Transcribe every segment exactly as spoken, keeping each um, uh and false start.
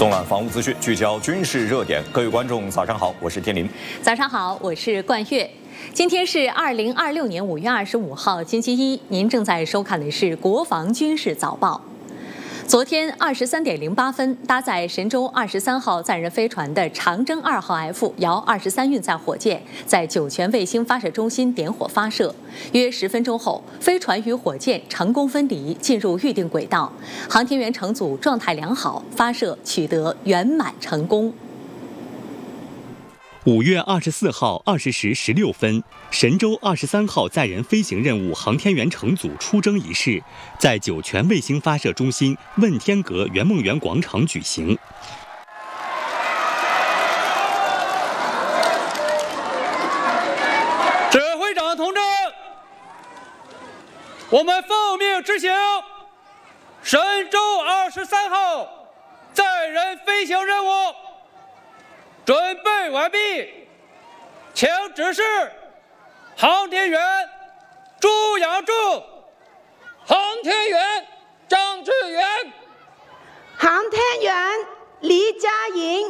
纵览防务资讯，聚焦军事热点。各位观众，早上好，我是天林。 早上好，我是冠月。今天是二零二六年五月二十五号，星期一。您正在收看的是国防军事早报。昨天二十三点零八分，搭载神舟二十三号载人飞船的长征二号 F 遥二十三运载火箭在酒泉卫星发射中心点火发射。约十分钟后，飞船与火箭成功分离，进入预定轨道。航天员乘组状态良好，发射取得圆满成功。 五月二十四号二十时十六分，神舟二十三号载人飞行任务航天员乘组出征仪式在酒泉卫星发射中心问天阁圆梦园广场举行。 指挥长同志，我们奉命执行神舟二十三号载人飞行任务。准备完毕，请指示航天员朱杨柱、航天员张志远、 航天员黎佳莹。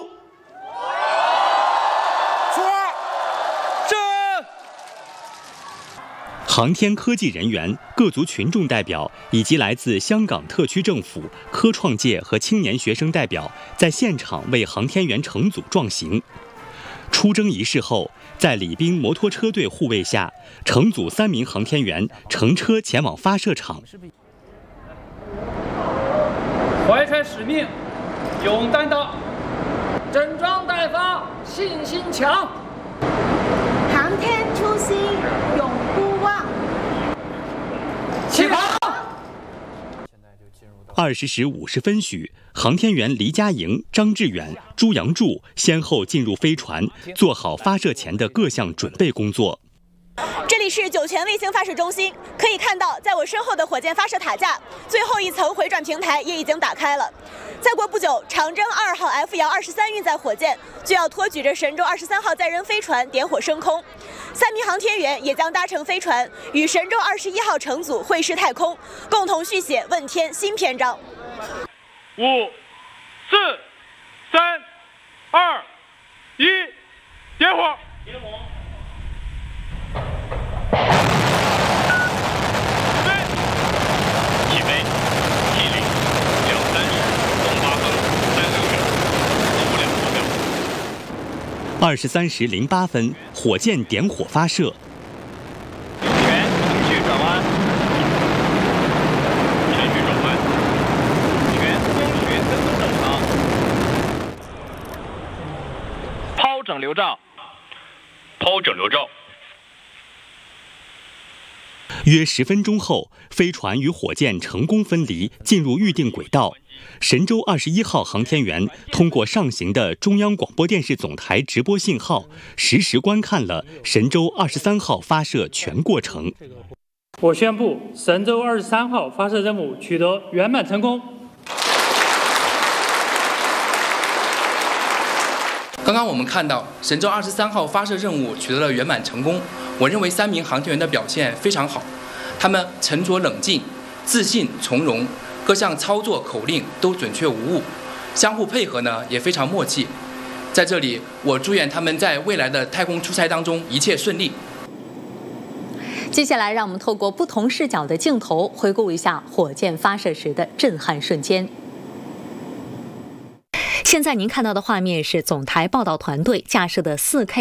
是。 航天科技人员、各族群众代表以及来自香港特区政府、科创界和青年学生代表在现场为航天员乘组壮行。出征仪式后，在礼宾摩托车队护卫下，乘组三名航天员乘车前往发射场。 怀揣使命，勇担当，整装待发，信心强。 航天初心永不忘。 起航。 二十时五十分许，航天员黎佳莹、张志远、朱杨柱先后进入飞船，做好发射前的各项准备工作。 这里是酒泉卫星发射中心，可以看到，在我身后的火箭发射塔架，最后一层回转平台也已经打开了。再过不久，长征二号 F 遥二十三运载火箭就要托举着神舟二十三号载人飞船点火升空，三名航天员也将搭乘飞船与神舟二十一号乘组会师太空，共同续写问天新篇章。 五、四、三、二、一，点火！ 二十三时零八分，火箭点火发射。 全程序转弯，程序转弯，全光学跟踪正常。抛整流罩，抛整流罩。 约十分钟后，飞船与火箭成功分离，进入预定轨道。神舟二十一号航天员通过上行的中央广播电视总台直播信号，实时观看了神舟二十三号发射全过程。 我宣布，神舟二十三号发射任务取得圆满成功。 刚刚我们看到神舟二十三号发射任务取得了圆满成功，我认为三名航天员的表现非常好，他们沉着冷静、自信从容，各项操作口令都准确无误，相互配合呢也非常默契。在这里，我祝愿他们在未来的太空出差当中一切顺利。 接下来，让我们透过不同视角的镜头，回顾一下火箭发射时的震撼瞬间。现在您看到的画面是总台报道团队架设的 四 K